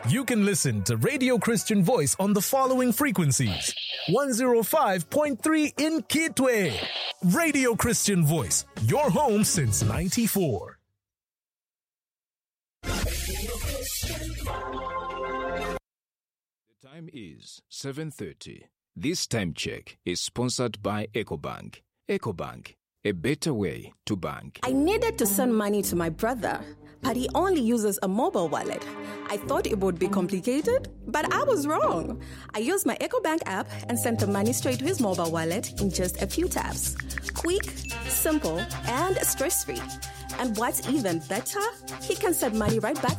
You can listen to Radio Christian Voice on the following frequencies. 105.3 in Kitwe. Radio Christian Voice, your home since 94. The time is 7:30. This time check is sponsored by EcoBank. EcoBank, a better way to bank. I needed to send money to my brother, but he only uses a mobile wallet. I thought it would be complicated, but I was wrong. I used my EcoBank app and sent the money straight to his mobile wallet in just a few taps. Quick, simple, and stress-free. And what's even better, he can send money right back